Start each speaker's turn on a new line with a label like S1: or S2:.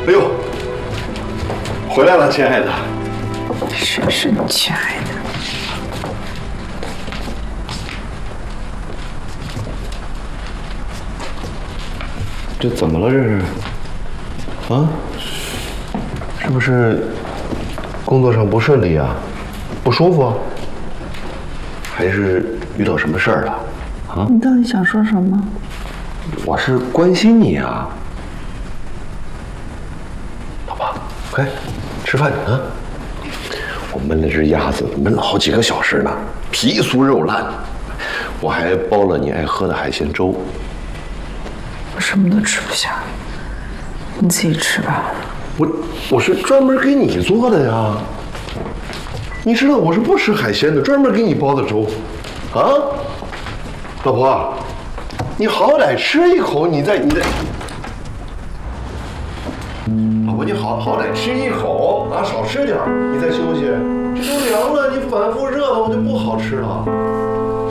S1: 哎呦，回来了，亲爱的。
S2: 谁是你亲爱的？
S1: 这怎么了？这是？啊？是不是工作上不顺利啊？不舒服？还是遇到什么事儿了？啊？
S2: 你到底想说什么？
S1: 我是关心你啊。老婆，快吃饭啊！我焖了只鸭子，焖了好几个小时呢，皮酥肉烂。我还煲了你爱喝的海鲜粥。
S2: 我什么都吃不下，你自己吃吧。
S1: 我是专门给你做的呀。你知道我是不吃海鲜的，专门给你煲的粥。啊，老婆，你好歹吃一口，你再。老婆，你好歹吃一口啊，少吃点，你再休息。这都凉了，你反复热了，我就不好吃了。